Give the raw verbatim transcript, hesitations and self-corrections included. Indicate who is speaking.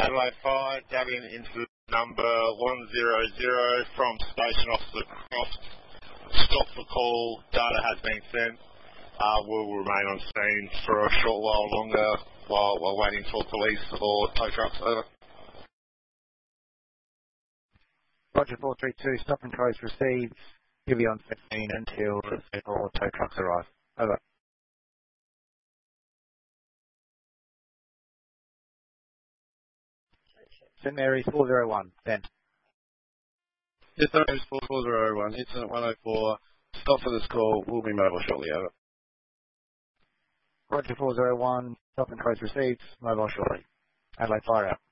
Speaker 1: Adelaide Fire, dabbing into number one zero zero from Station Officer Croft. Stop for call, data has been sent. Uh, we'll remain on scene for a short while longer while, while waiting for police or tow trucks. Over.
Speaker 2: Roger four three two, stop and trace received. You'll be on scene until the or tow trucks arrive. Over. Saint Mary's four zero one, Ben.
Speaker 3: Yes, Saint Mary's four zero one, incident one oh four. Stop for this call, we'll be mobile shortly. Over.
Speaker 2: Roger four zero one, stop and trace received, mobile shortly. Adelaide Fire out.